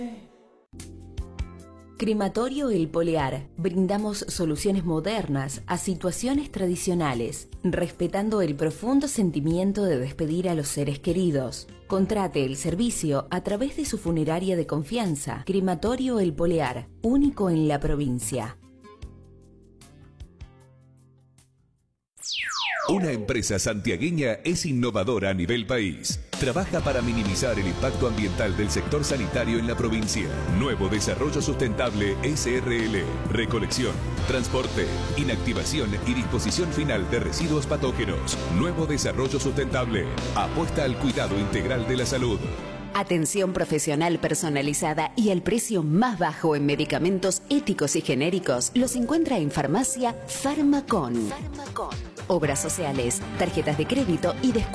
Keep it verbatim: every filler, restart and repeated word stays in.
Crematorio El Polear. Brindamos soluciones modernas a situaciones tradicionales, respetando el profundo sentimiento de despedir a los seres queridos. Contrate el servicio a través de su funeraria de confianza. Crematorio El Polear, único en la provincia. Una empresa santiagueña es innovadora a nivel país. Trabaja para minimizar el impacto ambiental del sector sanitario en la provincia. Nuevo Desarrollo Sustentable S R L. Recolección, transporte, inactivación y disposición final de residuos patógenos. Nuevo Desarrollo Sustentable. Apuesta al cuidado integral de la salud. Atención profesional personalizada y el precio más bajo en medicamentos éticos y genéricos los encuentra en Farmacia Farmacon. Farmacon. Obras sociales, tarjetas de crédito y descuento.